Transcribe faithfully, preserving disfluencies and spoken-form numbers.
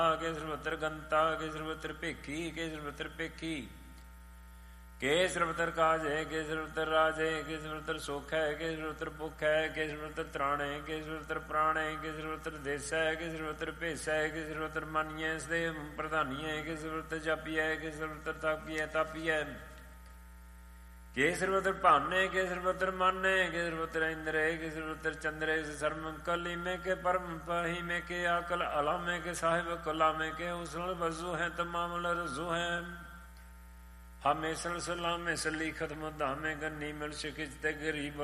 ਕੇ ਸਰਬਤਰ ਗੰਤਾ ਕੇ ਸਰਬਤਰ ਭੇਖੀ ਕੇ ਸਰਬਤਰ ਭੇਖੀ ਕੇ ਸਰਬਤਰ ਕਾਜੇ ਕੇ ਸਰਬਤਰ ਰਾਜੇ ਕੇ ਸਰਬਤਰ ਸੁਖ ਹੈ ਕੇ ਸਰਬਤਰ ਭੁੱਖ ਹੈ ਕੇ ਸਰਬਤਰ ਤ੍ਰਾਣੇ ਕੇ ਸਰਬਤਰ ਪ੍ਰਾਣੇ ਕੇ ਸਰਬਤਰ ਦੇਸੈ ਕੇ ਸਰਬਤਰ ਭੇਸੈ ਕੇ ਸਰਬਤਰ ਮਾਨੀਐ ਸਦੇ ਪ੍ਰਧਾਨੀਐ ਕੇ ਸਰਬਤਰ ਜਾਪੀਐ ਕੇ ਸਰਬਤਰ ਤਾਪੀਐ ਤਾਪੀਐ ਕੇ ਸਰਬਤਰ ਭਾਨੇ ਕੇ ਸਰਬਤਰ ਮਾਨੇ ਕੇ ਸਰਬਤਰ ਇੰਦਰੇ ਕੇ ਸਰਬਤਰ ਚੰਦਰੇ ਸਰਮ ਕਲੀ में के परम पाही में के आकल अला में के साहिब कला में के उसल वजू है तमाम रजू है हमें सलसला में सली खत्म धामे गन्नी मिल शिकित गरीब